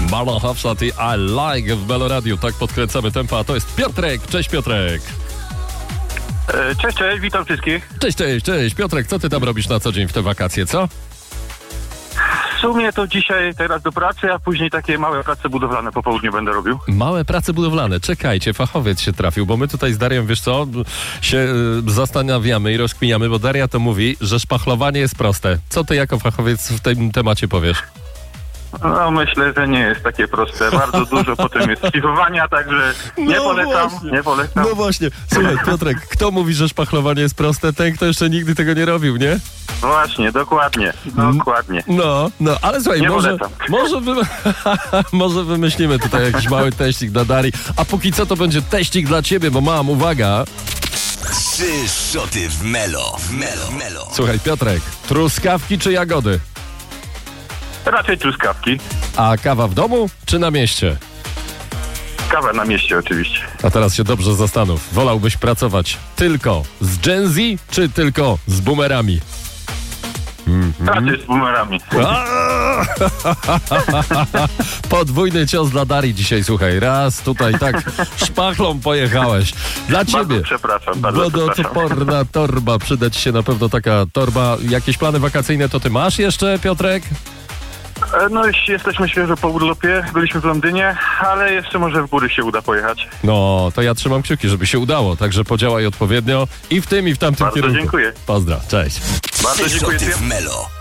Marlon Hofstadt i I Like w Melo Radio. Tak podkręcamy tempo, a to jest Piotrek. Cześć Piotrek. Cześć, witam wszystkich. Cześć. Piotrek, co ty tam robisz na co dzień w te wakacje, co? W sumie to dzisiaj teraz do pracy, a później takie małe prace budowlane po południu będę robił. Małe prace budowlane. Czekajcie, fachowiec się trafił, bo my tutaj z Darią, wiesz co, się zastanawiamy i rozkminiamy, bo Daria to mówi, że szpachlowanie jest proste. Co ty jako fachowiec w tym temacie powiesz? No myślę, że nie jest takie proste. Bardzo dużo potem jest szlifowania, także nie polecam. No właśnie. Słuchaj, Piotrek, kto mówi, że szpachlowanie jest proste? Ten, kto jeszcze nigdy tego nie robił, nie? Właśnie, dokładnie. No, ale słuchaj, nie może wymyślimy tutaj jakiś mały teścik dla Darii, a póki co to będzie teścik dla ciebie, bo mam, uwaga. 3 szoty w Melo. Słuchaj, Piotrek, truskawki czy jagody? Raczej truskawki. A kawa w domu czy na mieście? Kawa na mieście oczywiście. A teraz się dobrze zastanów. Wolałbyś pracować tylko z Gen Z czy tylko z boomerami? Raczej z boomerami. Podwójny cios dla Darii dzisiaj, słuchaj. Raz tutaj tak szpachlą pojechałeś. Dla ciebie. Bardzo przepraszam. Wodoodporna torba. Przyda ci się na pewno taka torba. Jakieś plany wakacyjne to ty masz jeszcze, Piotrek? No jesteśmy świeżo po urlopie, byliśmy w Londynie, ale jeszcze może w góry się uda pojechać. No, to ja trzymam kciuki, żeby się udało, także podziałaj odpowiednio i w tym, i w tamtym kierunku. Bardzo dziękuję. Pozdra, cześć. Bardzo dziękuję. W Melo.